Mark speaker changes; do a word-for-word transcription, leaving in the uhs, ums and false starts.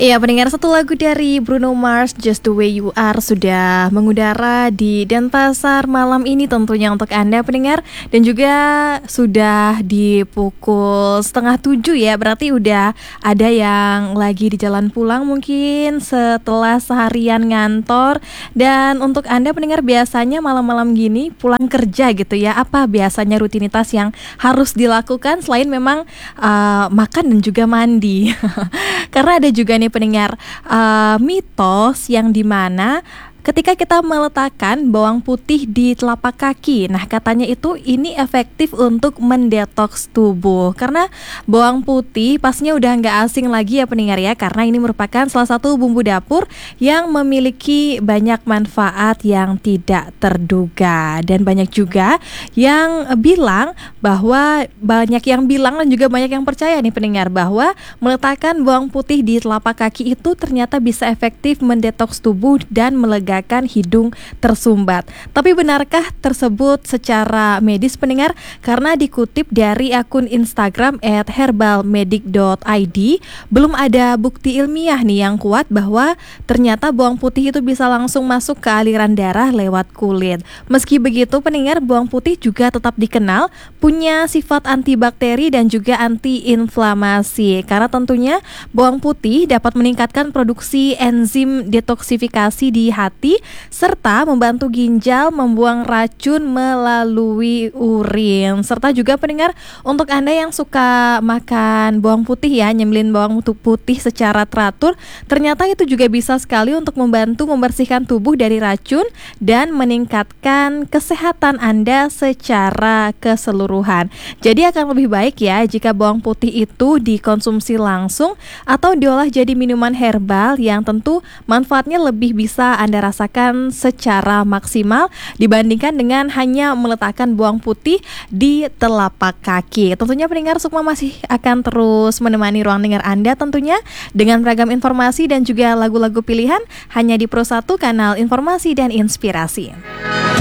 Speaker 1: Iya, pendengar, satu lagu dari Bruno Mars, Just the Way You Are, sudah mengudara di Denpasar malam ini tentunya untuk Anda pendengar. Dan juga sudah di pukul setengah tujuh ya, berarti udah ada yang lagi di jalan pulang mungkin setelah seharian ngantor. Dan untuk Anda pendengar, biasanya malam-malam gini pulang kerja gitu ya, apa biasanya rutinitas yang harus dilakukan selain memang uh, makan dan juga mandi? Karena ada juga nih pendengar uh, mitos yang dimana ketika kita meletakkan bawang putih di telapak kaki, nah katanya itu ini efektif untuk mendetoks tubuh. Karena bawang putih pastinya udah nggak asing lagi ya pendengar ya, karena ini merupakan salah satu bumbu dapur yang memiliki banyak manfaat yang tidak terduga. Dan banyak juga yang bilang bahwa banyak yang bilang dan juga banyak yang percaya nih pendengar bahwa meletakkan bawang putih di telapak kaki itu ternyata bisa efektif mendetoks tubuh dan melegakan hidung tersumbat. Tapi benarkah tersebut secara medis pendengar? Karena dikutip dari akun Instagram at herbalmedic dot i d, belum ada bukti ilmiah nih yang kuat bahwa ternyata bawang putih itu bisa langsung masuk ke aliran darah lewat kulit. Meski begitu pendengar, bawang putih juga tetap dikenal punya sifat antibakteri dan juga antiinflamasi. Karena tentunya bawang putih dapat meningkatkan produksi enzim detoksifikasi di hati serta membantu ginjal membuang racun melalui urin. Serta juga pendengar, untuk Anda yang suka makan bawang putih ya, nyemilin bawang putih secara teratur, ternyata itu juga bisa sekali untuk membantu membersihkan tubuh dari racun dan meningkatkan kesehatan Anda secara keseluruhan. Jadi akan lebih baik ya jika bawang putih itu dikonsumsi langsung atau diolah jadi minuman herbal yang tentu manfaatnya lebih bisa Anda rasakan secara maksimal dibandingkan dengan hanya meletakkan bawang putih di telapak kaki. Tentunya pendengar, Sukma masih akan terus menemani ruang dengar Anda tentunya dengan beragam informasi dan juga lagu-lagu pilihan hanya di Pro satu, kanal informasi dan inspirasi.